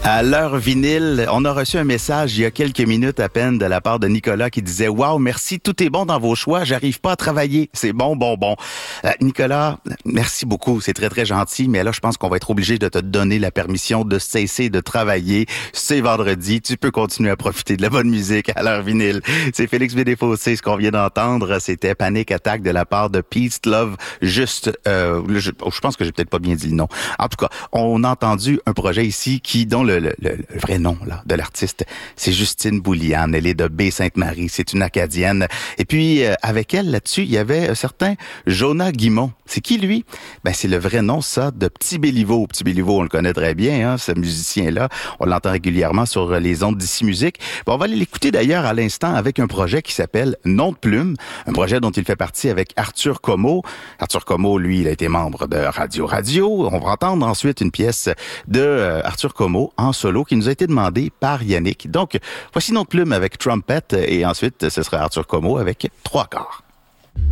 À l'heure vinyle, on a reçu un message il y a quelques minutes à peine de la part de Nicolas qui disait « Wow, merci, tout est bon dans vos choix, j'arrive pas à travailler, c'est bon. » Nicolas, merci beaucoup, c'est très très gentil, mais là je pense qu'on va être obligé de te donner la permission de cesser de travailler. C'est vendredi, tu peux continuer à profiter de la bonne musique à l'heure vinyle. C'est Félix Bédéfossé, ce qu'on vient d'entendre, c'était Panic Attack de la part de Peace Love, je pense que j'ai peut-être pas bien dit le nom. En tout cas, on a entendu un projet ici dont le vrai nom là de l'artiste, c'est Justine Bouliane. Elle est de Baie-Sainte-Marie, c'est une Acadienne. Et puis, avec elle, là-dessus, il y avait un certain Jonah Guimond. C'est qui, lui? C'est le vrai nom, ça, de Petit Béliveau. Petit Béliveau, on le connaît très bien, hein, ce musicien-là. On l'entend régulièrement sur les ondes d'Ici Musique. On va aller l'écouter d'ailleurs à l'instant avec un projet qui s'appelle Nom de Plume, un projet dont il fait partie avec Arthur Como. Arthur Como, lui, il a été membre de Radio. On va entendre ensuite une pièce de Arthur Como en solo qui nous a été demandée par Yannick. Donc, voici Nom de Plume avec Trumpet et ensuite, ce sera Arthur Como avec 3/4.